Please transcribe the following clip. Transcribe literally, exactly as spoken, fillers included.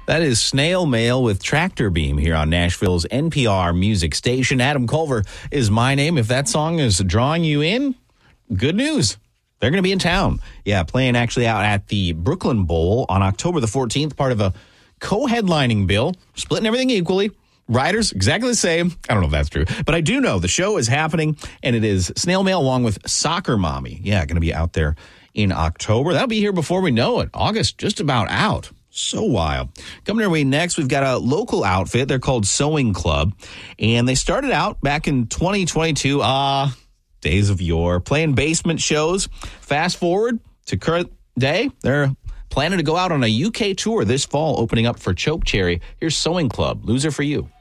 That is Snail Mail with Tractor Beam here on Nashville's N P R music station. Adam Culver is my name. If that song is drawing you in, good news. They're going to be in town. Yeah, playing actually out at the Brooklyn Bowl on October the fourteenth, part of a co-headlining bill, splitting everything equally. Riders, exactly the same. I don't know if that's true, but I do know the show is happening, and it is Snail Mail along with Soccer Mommy. Yeah, going to be out there in October. That'll be here before we know it. August just about out. So wild. Coming our way next, we've got a local outfit. They're called Sewing Club, and they started out back in twenty twenty-two. Ah, uh, days of yore, playing basement shows. Fast forward to current day, they're planning to go out on a U K tour this fall, opening up for Choke Cherry. Here's Sewing Club, Loser for You.